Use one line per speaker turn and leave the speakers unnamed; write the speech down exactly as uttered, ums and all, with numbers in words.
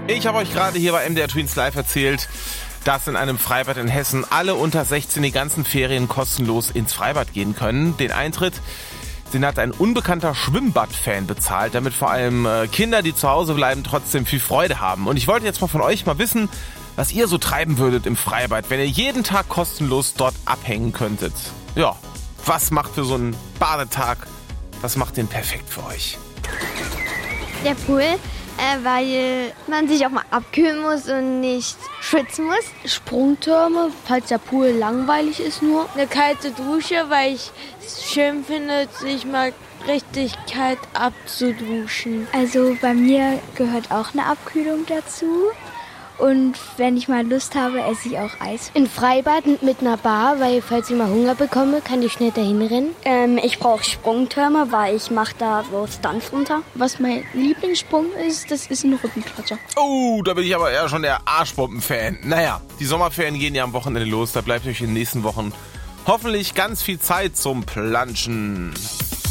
Ich habe euch gerade hier bei M D R Tweens Live erzählt, dass in einem Freibad in Hessen alle unter sechzehn die ganzen Ferien kostenlos ins Freibad gehen können. Den Eintritt, den hat ein unbekannter Schwimmbad-Fan bezahlt, damit vor allem Kinder, die zu Hause bleiben, trotzdem viel Freude haben. Und ich wollte jetzt mal von euch mal wissen, was ihr so treiben würdet im Freibad, wenn ihr jeden Tag kostenlos dort abhängen könntet. Ja, was macht für so einen Badetag, was macht den perfekt für euch?
Der Pool, äh, weil man sich auch mal abkühlen muss und nicht schwitzen muss.
Sprungtürme, falls der Pool langweilig ist nur. Eine kalte Dusche, weil ich es schön finde, sich mal richtig kalt abzuduschen.
Also bei mir gehört auch eine Abkühlung dazu. Und wenn ich mal Lust habe, esse ich auch Eis.
Ein Freibad mit einer Bar, weil falls ich mal Hunger bekomme, kann ich schnell dahin rennen.
Ähm, ich brauche Sprungtürme, weil ich mache da so Stunts runter.
Was mein Lieblingssprung ist, das ist ein Rückenklatscher.
Oh, da bin ich aber eher schon der Arschbomben-Fan. Naja, die Sommerferien gehen ja am Wochenende los. Da bleibt euch in den nächsten Wochen hoffentlich ganz viel Zeit zum Planschen.